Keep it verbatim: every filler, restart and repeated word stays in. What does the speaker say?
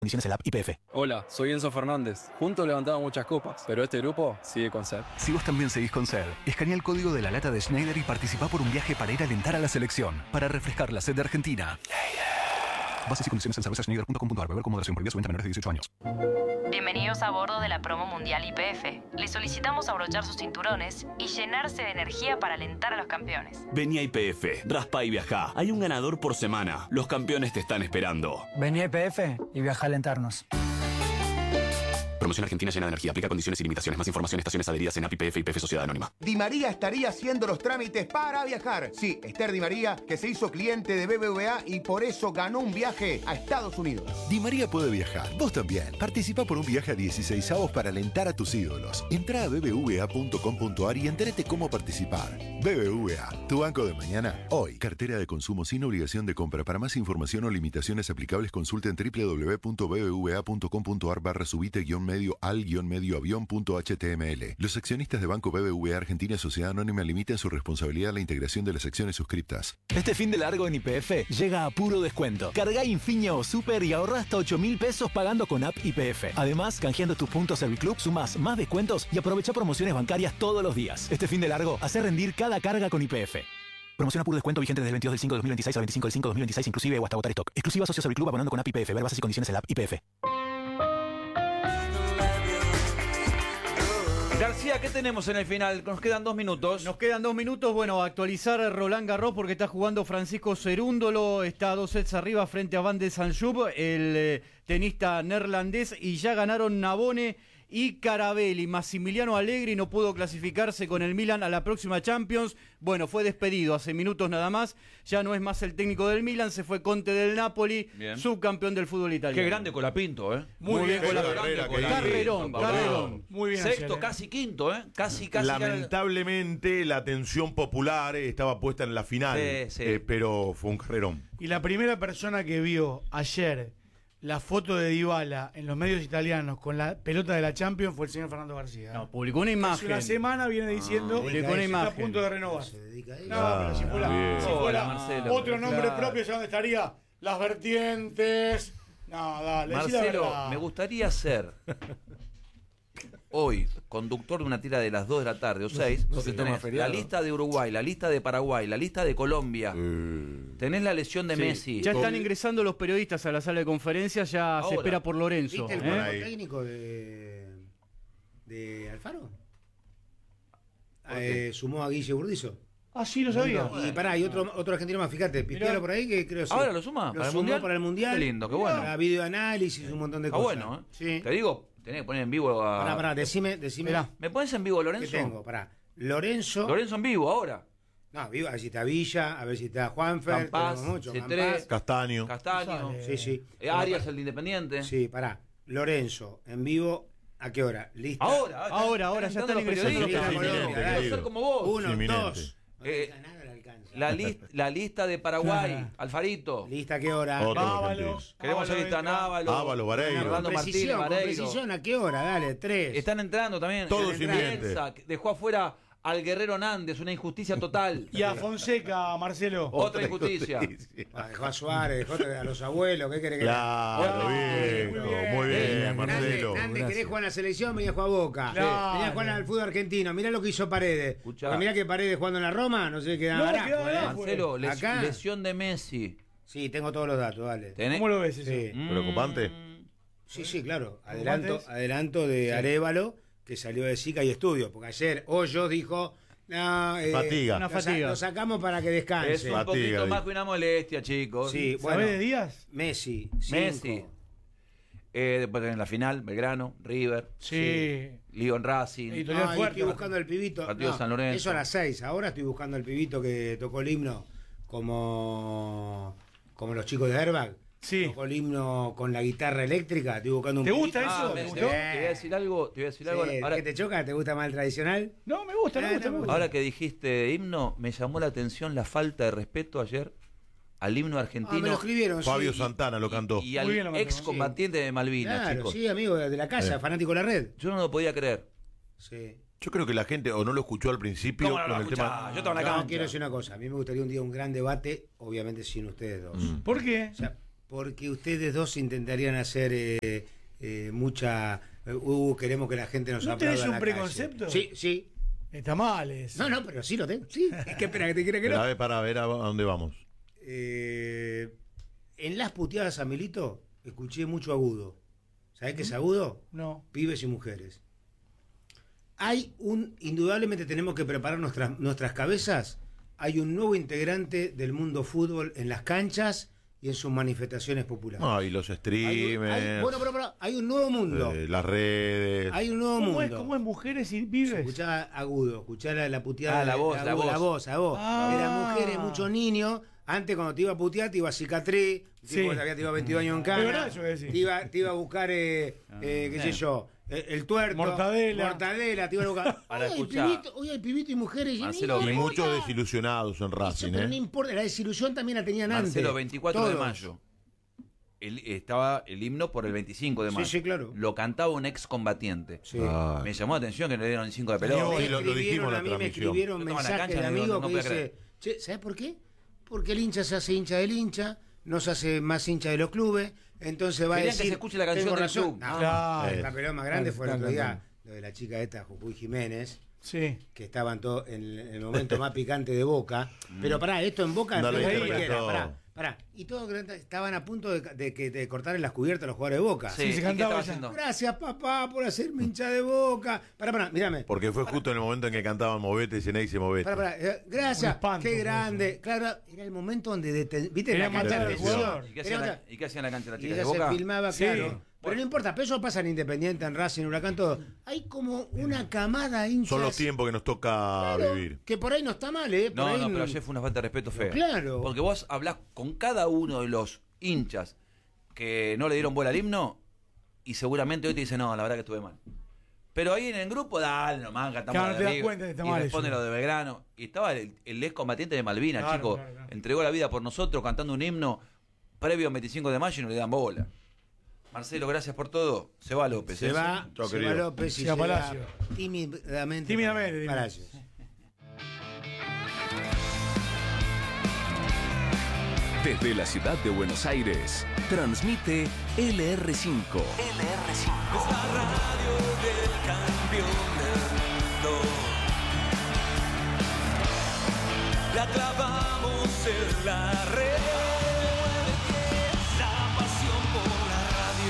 Condiciones en la app Y P F. Hola, soy Enzo Fernández. Juntos levantamos muchas copas, pero este grupo sigue con sed. Si vos también seguís con sed, escanea el código de la lata de Schneider y participá por un viaje para ir a alentar a la selección, para refrescar la sed de Argentina. Bases y condiciones en cerveza schneider punto com punto a r. Beber con moderación. Prohibida su venta a menores de dieciocho años. Bienvenidos a bordo de la promo mundial Y P F. Les solicitamos abrochar sus cinturones y llenarse de energía para alentar a los campeones. Vení a Y P F, raspa y viajá. Hay un ganador por semana. Los campeones te están esperando. Vení a Y P F y viajá a alentarnos. Promoción Argentina llena de energía. Aplica condiciones y limitaciones. Más información en estaciones adheridas en A P I P F y P F Sociedad Anónima. Di María estaría haciendo los trámites para viajar. Sí, Esther Di María, que se hizo cliente de B B V A y por eso ganó un viaje a Estados Unidos. Di María puede viajar. Vos también. Participa por un viaje a dieciséis avos para alentar a tus ídolos. Entrá a b b v a punto com punto a r y entérate cómo participar. B B V A, tu banco de mañana, hoy. Cartera de consumo sin obligación de compra. Para más información o limitaciones aplicables, consulten w w w punto b b v a punto com punto a r barra subite guión medio al guión medio avión punto h t m l. Los accionistas de Banco B B V A Argentina Sociedad Anónima limitan su responsabilidad a la integración de las acciones suscriptas. Este fin de largo en Y P F llega a puro descuento. Cargá Infinia o Super y ahorrá hasta ocho mil pesos pagando con app Y P F. Además, canjeando tus puntos Serviclub, sumás más descuentos y aprovecha promociones bancarias todos los días. Este fin de largo, hace rendir cada carga con Y P F. Promoción a puro descuento vigente desde el veintidós del cinco de dos mil veintiséis al veinticinco del cinco de dos mil veintiséis inclusive o hasta agotar stock. Exclusiva socio Serviclub abonando con app Y P F. Ver bases y condiciones en la app Y P F. García, ¿qué tenemos en el final? Nos quedan dos minutos. Nos quedan dos minutos. Bueno, actualizar Roland Garros porque está jugando Francisco Cerúndolo. Está a dos sets arriba frente a Van de Sanjub, el eh, tenista neerlandés. Y ya ganaron Navone y Carabelli. Massimiliano Allegri no pudo clasificarse con el Milan a la próxima Champions. Bueno, fue despedido hace minutos nada más. Ya no es más el técnico del Milan. Se fue Conte del Napoli, bien, subcampeón del fútbol italiano. Qué grande Colapinto, ¿eh? Muy, Muy bien, bien Colapinto. Carrerón, carrerón. Muy bien. Sexto, casi quinto, ¿eh? Casi, casi. Lamentablemente la atención popular estaba puesta en la final, sí, sí. Eh, pero fue un carrerón. Y la primera persona que vio ayer la foto de Dybala en los medios italianos con la pelota de la Champions fue el señor Fernando García. No, publicó una imagen. Hace una semana viene diciendo ah, publicó una imagen. Está a punto de renovar. Se dedica a no, ah, pero si fuera, si fuera Marcelo, otro nombre claro. propio, ¿ya dónde estaría? Las vertientes. No, dale. Marcelo, me gustaría ser hoy conductor de una tira de las dos de la tarde o seis, no, porque no tenés la lista de Uruguay, la lista de Paraguay, la lista de Colombia, uh, tenés la lesión de sí. Messi. Ya están ingresando los periodistas a la sala de conferencias, ya Ahora, se espera por Lorenzo. ¿Viste el ¿eh? cuerpo técnico de, de Alfaro? Eh, sumó a Guille Burdizo. Ah, sí, lo sabía. No, y pará, hay otro, otro argentino más, fíjate, pistealo por ahí que creo que ¿Ahora lo suma? Lo ¿Para el sumó mundial? para el mundial. Qué lindo, qué bueno. Para videoanálisis, un montón de ah, cosas. bueno, ¿eh? Sí. Te digo, tenés que poner en vivo a... Pará, pará, decime, decime. Mirá, ¿me pones en vivo, Lorenzo? ¿Qué tengo? Pará. Lorenzo. Lorenzo en vivo, ahora. No, vivo, a ver si está Villa, a ver si está Juanfer. Campas, mucho, C tres, Castaño. Castaño. Sí, sí. Eh, Arias, el de Independiente. Sí, pará. Lorenzo, en vivo, ¿a qué hora? ¿Lista? Ahora, ahora, ahora, ahora ya están ingresando los periodistas. Quiero ser como vos. Uno, dos. No eh, la, list, la lista de Paraguay, claro. Alfarito. ¿Lista a qué hora? Ábalos. Queremos la lista Návalo. Ábalos, Vareiro. Fernando Martínez, Vareiro. Precisión, ¿a qué hora? Dale, tres. Están entrando también. Todos simientes. Dejó afuera al Guerrero Nández, una injusticia total. Y a Fonseca, Marcelo. Otra injusticia. Ah, dejó a Suárez, dejó a los abuelos, ¿qué querés que Claro, bien, muy bien, muy bien, Marcelo. Nández, querés jugar en la selección, venía a jugar a Boca. Claro. Venía a jugar al fútbol argentino. Mirá lo que hizo Paredes. Mirá que Paredes jugando en la Roma, no sé qué no, quedaba. ¿eh? Marcelo, les, Acá, lesión de Messi. Sí, tengo todos los datos, dale. ¿Tenés? ¿Cómo lo ves eso? Sí. ¿Preocupante? Sí, sí, claro. Adelanto, adelanto de sí. Arévalo, que salió de Sica y Estudio. Porque ayer Hoyos dijo... No, eh, fatiga. Una fatiga. Lo sacamos para que descanse. Es un fatiga, poquito más que una molestia, chicos. Sí, bueno. ¿Sabés de Díaz? Messi. Messi. Eh, después en la final, Belgrano, River. Sí. sí. Lyon Racing. No, fuerte, estoy buscando el pibito. Partido no, San Lorenzo. Eso a las seis. Ahora estoy buscando el pibito que tocó el himno como, como los chicos de Airbag. Sí. Tocó el himno con la guitarra eléctrica. Estoy buscando un ¿Te gusta pibito. eso? Ah, ¿Te me, gustó? te, te voy a decir algo. Te voy a decir Sí, algo. Ahora, ¿qué te choca? ¿Te gusta más el tradicional? No, me gusta, me Ah, gusta, no, me gusta. ahora que dijiste himno, me llamó la atención la falta de respeto ayer al himno argentino. Ah, me lo escribieron. Fabio sí. Santana lo cantó. Y, y al Muy bien lo cantó, ex combatiente sí. de Malvinas, Claro, chicos. sí, amigo de la casa, Eh. fanático de la red. Yo no lo podía creer. Sí. Yo creo que la gente o no lo escuchó al principio ¿Cómo no lo con el escuchá? tema. Yo estaba en la No, cancha. quiero decir una cosa. A mí me gustaría un día un gran debate, obviamente sin ustedes dos. Mm. ¿Por qué? O sea, Porque ustedes dos intentarían hacer eh, eh, mucha... Uh, queremos que la gente nos ¿No aplauda tenés en un la preconcepto? calle. Sí, sí. Está mal eso. No, no, pero sí lo tengo. Sí. ¿Qué espera que te quiera que no? A ver, para ver a dónde vamos. Eh, en las puteadas a Milito escuché mucho agudo. ¿Sabés qué es agudo? No. Pibes y mujeres. Hay un... Indudablemente tenemos que preparar nuestras, nuestras cabezas. Hay un nuevo integrante del mundo fútbol en las canchas y en sus manifestaciones populares. Ah, y los streamers. Hay, hay, bueno, pero, pero hay un nuevo mundo. Eh, las redes. Hay un nuevo ¿Cómo mundo. es, ¿Cómo es mujeres y pibes? Escuchá agudo, escuchá la, la puteada. Ah, la voz, la, la voz. voz. La voz, la voz. Ah. Eran mujeres, muchos niños. Antes, cuando te iba a putear, te iba a cicatriz. Sí. Tipo, sabía, te iba a veintidós años en Es cana. verdad eso que decís. Te iba, te iba a buscar, eh, eh, qué sé yo, eh, el tuerto. Mortadela. Mortadela, te iba a buscar. Para hoy, hay escuchar. pibito, hoy hay pibito y mujeres. y Marcelo, ni- Y ni muchos bola. desilusionados en Eso, Racing, pero no ¿eh? importa, la desilusión también la tenían antes. Marcelo, veinticuatro de Todos. mayo. El- estaba el himno por el veinticinco de Sí, mayo. sí, claro. Lo cantaba un excombatiente. Sí. Ah. Me llamó la atención que no le dieron el cinco de pelota. Sí, lo- lo dijimos en la a mí me transmisión. escribieron Yo estaba en la mensajes cancha, de digo, amigos no que podía dice, che, ¿sabes por qué? Porque el hincha se hace hincha del hincha, no se hace más hincha de los clubes, entonces va Querían a que decir... se escuche la canción tengo del razón. club. No, Claro. la pelea más grande Claro, fue el claro, otro día, claro. lo de la chica esta, Jujuy Jiménez, Sí. que estaban todos en el momento más picante de Boca. Pero pará, esto en Boca... Dale, en dale, cualquiera, todo. pará, pará. Y todos estaban a punto de, de, que- de cortar en las cubiertas a los jugadores de Boca. Sí, Sí, se ¿y qué cantaba estaba ya. haciendo? Gracias, papá, por hacerme hincha de Boca. Pará, pará, mírame. Porque fue justo en el momento en que cantaban Movete, Ceneice, Movete. Pará, pará, eh, gracias, Un espanto qué fue grande. Claro, era el momento donde deten- viste Quería la cancha matar de al tensión. jugador. ¿Y qué Era hacía en la- otra- y qué hacía en la cancha la Y chica ella de se Boca? filmaba, Sí. claro. Pero no importa, pero eso pasa en Independiente, en Racing, en Huracán, todo. Hay como una camada hinchas. Son los tiempos que nos toca Claro, vivir. que por ahí no está mal, ¿eh? Por No, ahí no, pero ayer fue una falta de respeto fea. Claro. Porque vos hablás con cada uno de los hinchas que no le dieron bola al himno y seguramente hoy te dicen, no, la verdad que estuve mal. Pero ahí en el grupo, dale, nomás, cantamos Claro, la te das liga. cuenta que está Y mal responde eso. lo de Belgrano. Y estaba el, el ex combatiente de Malvinas, Claro, chico. claro, claro. Entregó la vida por nosotros cantando un himno previo al veinticinco de mayo y no le dan bola. Marcelo, gracias por todo. Se va López. Se ¿eh? va, Chao, se va querido. López y Se va llega Palacio. tímidamente. Tímidamente, Palacios. Desde la ciudad de Buenos Aires, transmite L R cinco. L R cinco. Es la radio del campeón del mundo. La clavamos en la red.